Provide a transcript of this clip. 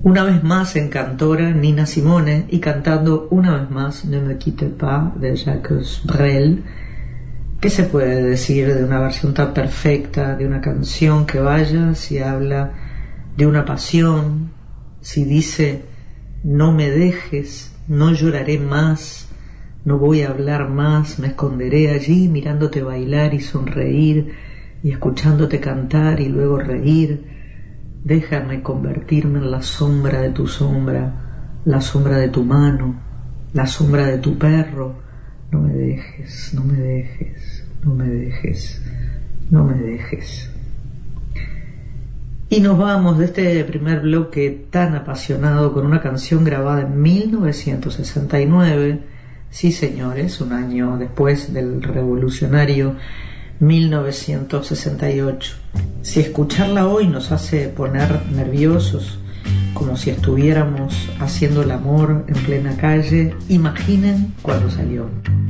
Una vez más en Cantora, Nina Simone, y cantando una vez más Ne me quitte pas de Jacques Brel. ¿Qué se puede decir de una versión tan perfecta, de una canción que vaya si habla de una pasión, si dice no me dejes, no lloraré más, no voy a hablar más, me esconderé allí mirándote bailar y sonreír y escuchándote cantar y luego reír? Déjame convertirme en la sombra de tu sombra, la sombra de tu mano, la sombra de tu perro. No me dejes, no me dejes, no me dejes, no me dejes. Y nos vamos de este primer bloque tan apasionado con una canción grabada en 1969. Sí, señores, un año después del revolucionario 1968. Si escucharla hoy nos hace poner nerviosos, como si estuviéramos haciendo el amor en plena calle, imaginen cuando salió.